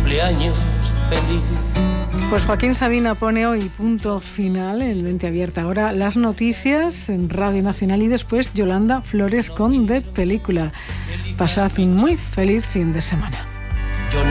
cumpleaños feliz. Pues Joaquín Sabina pone hoy punto final en Mente Abierta. Ahora las noticias en Radio Nacional y después Yolanda Flores con De Película. Pasad un muy feliz fin de semana.